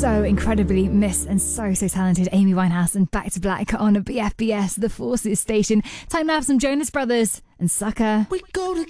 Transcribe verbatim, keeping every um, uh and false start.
so incredibly missed and so, so talented Amy Winehouse and Back to Black on B F B S, the Forces station. Time now for some Jonas Brothers and Sucker. We go together.